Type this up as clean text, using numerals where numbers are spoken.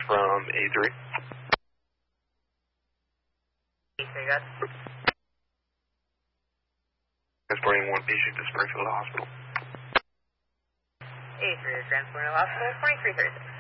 from A3. A3, got it. Transporting one patient to Springfield Hospital. A3 is transporting to the hospital, 2336.